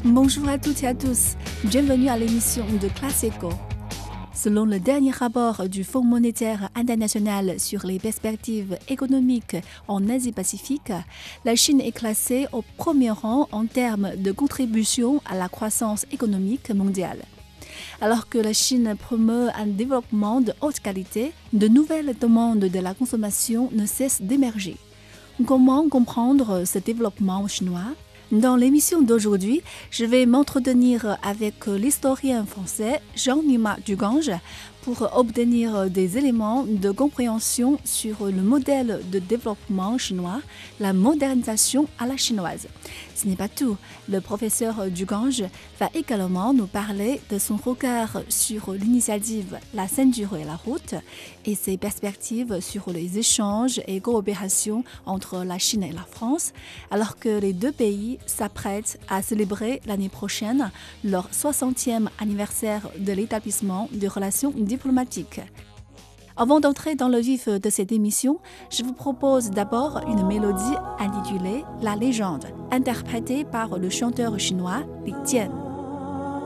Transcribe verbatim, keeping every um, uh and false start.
Bonjour à toutes et à tous, bienvenue à l'émission de Classe Éco. Selon le dernier rapport du Fonds monétaire international sur les perspectives économiques en Asie-Pacifique, la Chine est classée au premier rang en termes de contribution à la croissance économique mondiale. Alors que la Chine promeut un développement de haute qualité, de nouvelles demandes de la consommation ne cessent d'émerger. Comment comprendre ce développement chinois ? Dans l'émission d'aujourd'hui, je vais m'entretenir avec l'historien français Jean-Nima Dugange pour obtenir des éléments de compréhension sur le modèle de développement chinois, la modernisation à la chinoise. Ce n'est pas tout. Le professeur Dugange va également nous parler de son regard sur l'initiative La ceinture et la route et ses perspectives sur les échanges et coopérations entre la Chine et la France, alors que les deux pays s'apprêtent à célébrer l'année prochaine leur soixantième anniversaire de l'établissement des relations diplomatiques. Avant d'entrer dans le vif de cette émission, je vous propose d'abord une mélodie intitulée La légende, interprétée par le chanteur chinois Li Jian.